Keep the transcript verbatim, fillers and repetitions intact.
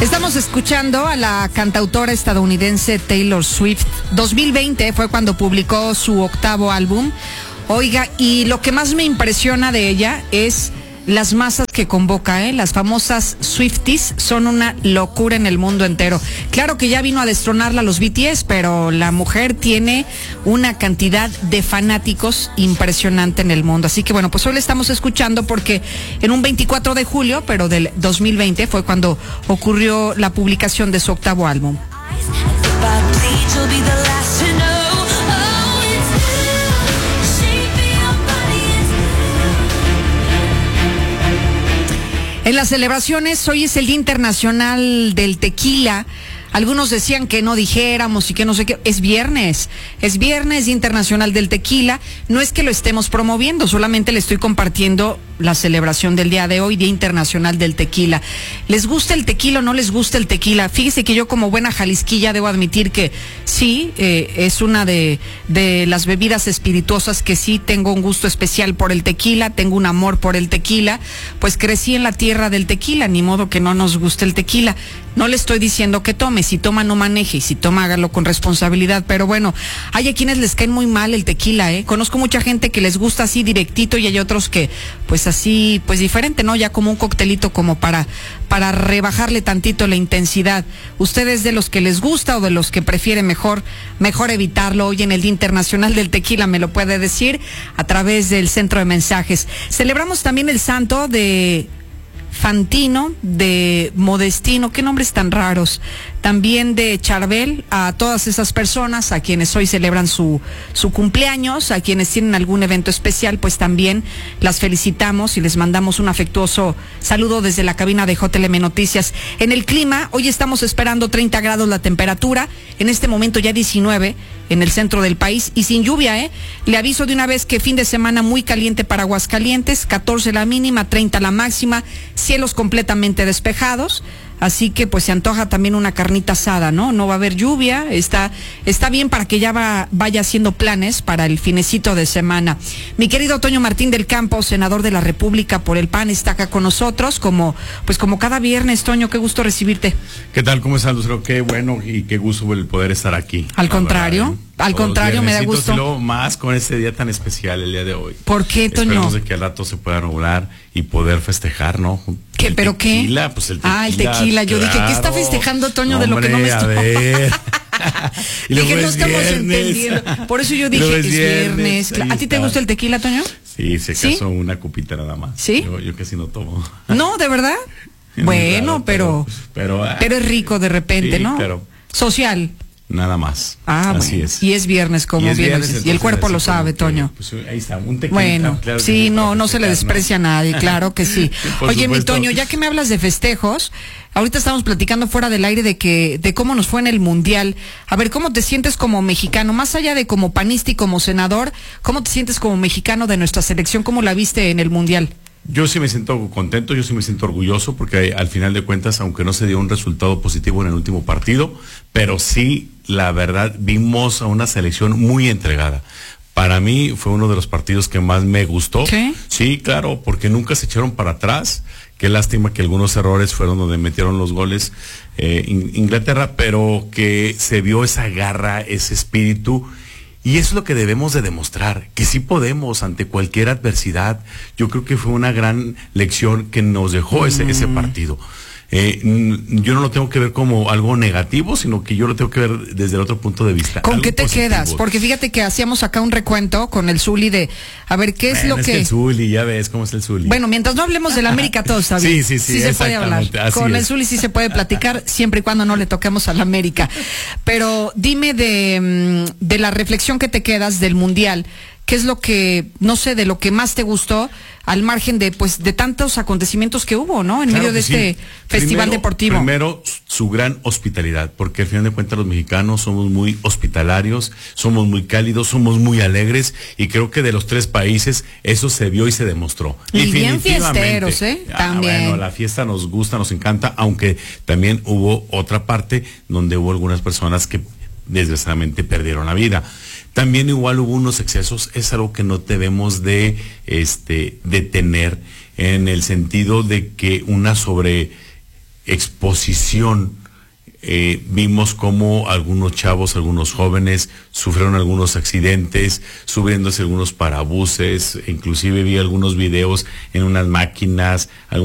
Estamos escuchando a la cantautora estadounidense Taylor Swift. dos mil veinte fue cuando publicó su octavo álbum. Oiga, y lo que más me impresiona de ella es las masas que convoca, ¿eh? Las famosas Swifties son una locura en el mundo entero. Claro que ya vino a destronarla los B T S, pero la mujer tiene una cantidad de fanáticos impresionante en el mundo. Así que bueno, pues hoy le estamos escuchando porque en un veinticuatro de julio, pero del dos mil veinte, fue cuando ocurrió la publicación de su octavo álbum. En las celebraciones, hoy es el Día Internacional del Tequila. Algunos decían que no dijéramos y que no sé qué. Es viernes, es viernes Día Internacional del Tequila. No es que lo estemos promoviendo, solamente le estoy compartiendo la celebración del día de hoy, Día Internacional del Tequila. ¿Les gusta el tequila o no les gusta el tequila? Fíjese que yo, como buena jalisquilla, debo admitir que sí, eh, es una de, de las bebidas espirituosas que sí tengo un gusto especial por el tequila, tengo un amor por el tequila, pues crecí en la tierra del tequila, ni modo que no nos guste el tequila. No le estoy diciendo que tome, si toma no maneje, y si toma hágalo con responsabilidad, pero bueno, hay a quienes les cae muy mal el tequila, ¿eh? Conozco mucha gente que les gusta así directito y hay otros que pues así, pues diferente, ¿no? Ya como un coctelito como para, para rebajarle tantito la intensidad. ¿Ustedes de los que les gusta o de los que prefieren mejor, mejor evitarlo? Hoy en el Día Internacional del Tequila me lo puede decir a través del centro de mensajes. Celebramos también el santo de Fantino, de Modestino, qué nombres tan raros, también de Charbel, a todas esas personas a quienes hoy celebran su, su cumpleaños, a quienes tienen algún evento especial, pues también las felicitamos y les mandamos un afectuoso saludo desde la cabina de J L M Noticias. En el clima, hoy estamos esperando treinta grados la temperatura, en este momento ya diecinueve en el centro del país y sin lluvia, ¿eh? Le aviso de una vez que fin de semana muy caliente para Aguascalientes, catorce la mínima, treinta la máxima, cielos completamente despejados. Así que pues se antoja también una carnita asada, ¿no? No va a haber lluvia, está, está bien para que ya va, vaya haciendo planes para el finecito de semana. Mi querido Toño Martín del Campo, senador de la República por el P A N, está acá con nosotros, como, pues como cada viernes. Toño, qué gusto recibirte. ¿Qué tal? ¿Cómo estás, Lucero? Qué bueno y qué gusto el poder estar aquí. Al contrario, verdad, ¿eh? Al contrario, me da gusto. Y luego más con este día tan especial, el día de hoy. ¿Por qué, Toño? Esperemos de que al rato se pueda nublar y poder festejar, ¿no? ¿Qué, el pero tequila, qué? Pues el tequila. Ah, el tequila. Yo claro. dije, ¿qué está festejando, Toño, Hombre, de lo que no me estoy... a ver. Y dije, no es estamos viernes. entendiendo. Por eso yo dije, es viernes. viernes. ¿A ti te gusta el tequila, Toño? Sí, se ¿Sí? casó una cupita nada más. ¿Sí? Yo, yo casi no tomo. No, ¿de verdad? Bueno, claro, pero, pero, pero, pero es rico de repente, sí, ¿no? Pero, social. Nada más. Ah, así bueno. es. Y es viernes, como y es bien viernes, dices. Y el cuerpo lo sabe, que, Toño. Pues, ahí está, un tequila. Bueno, claro que sí, sí, no, no se le desprecia ¿no? a nadie, claro que sí. Oye, supuesto. mi Toño, ya que me hablas de festejos, ahorita estamos platicando fuera del aire de que, de cómo nos fue en el Mundial. A ver, ¿cómo te sientes como mexicano? Más allá de como panista y como senador, ¿cómo te sientes como mexicano de nuestra selección? ¿Cómo la viste en el Mundial? Yo sí me siento contento, yo sí me siento orgulloso porque al final de cuentas, aunque no se dio un resultado positivo en el último partido, pero sí, la verdad, vimos a una selección muy entregada. Para mí fue uno de los partidos que más me gustó. ¿Sí? Sí, claro, porque nunca se echaron para atrás. Qué lástima que algunos errores fueron donde metieron los goles eh, Inglaterra, pero que se vio esa garra, ese espíritu. Y eso es lo que debemos de demostrar, que sí podemos ante cualquier adversidad. Yo creo que fue una gran lección que nos dejó ese, mm. ese partido. Eh, yo no lo tengo que ver como algo negativo, sino que yo lo tengo que ver desde el otro punto de vista. ¿Con qué te positivo. quedas? Porque fíjate que hacíamos acá un recuento con el Zuli de, a ver, ¿qué es bueno, lo es que... que el Zuli, ya ves cómo es el Zuli. Bueno, mientras no hablemos de la América, todo está bien. Sí, sí, sí. Sí se puede hablar. Con es. el Zuli sí se puede platicar, siempre y cuando no le toquemos a la América. Pero dime de, de la reflexión que te quedas del Mundial. ¿Qué es lo que, no sé, de lo que más te gustó al margen de, pues, de tantos acontecimientos que hubo, ¿no? En claro medio de sí. este festival primero, deportivo. Primero, su gran hospitalidad, porque al final de cuentas los mexicanos somos muy hospitalarios, somos muy cálidos, somos muy alegres, y creo que de los tres países eso se vio y se demostró. Y bien fiesteros, ¿eh? Ah, también. Bueno, la fiesta nos gusta, nos encanta, aunque también hubo otra parte donde hubo algunas personas que desgraciadamente perdieron la vida. También igual hubo unos excesos, es algo que no debemos de este de tener, en el sentido de que una sobre exposición. Eh, vimos cómo algunos chavos, algunos jóvenes sufrieron algunos accidentes, subiéndose algunos parabuses, inclusive vi algunos videos en unas máquinas,